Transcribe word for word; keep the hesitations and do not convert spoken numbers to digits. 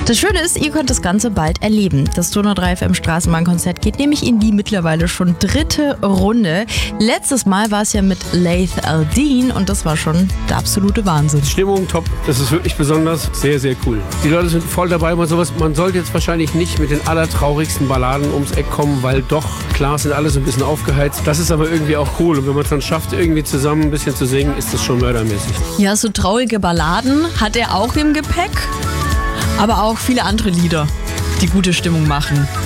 Das Schöne ist, ihr könnt das Ganze bald erleben. Das Donau drei F M Straßenbahnkonzert geht nämlich in die mittlerweile schon dritte Runde. Letztes Mal war es ja mit Laith Al-Deen und das war schon der absolute Wahnsinn. Stimmung top, das ist wirklich besonders, sehr, sehr cool. Die Leute sind voll dabei, man sowas. Man sollte jetzt wahrscheinlich nicht mit den allertraurigsten Balladen ums Eck kommen, weil doch, klar sind alle so ein bisschen aufgeheizt. Das ist aber irgendwie auch cool und wenn man es dann schafft, irgendwie zusammen ein bisschen zu singen, ist das schon mördermäßig. Ja, so traurige Balladen hat er auch im Gepäck, aber auch viele andere Lieder, die gute Stimmung machen.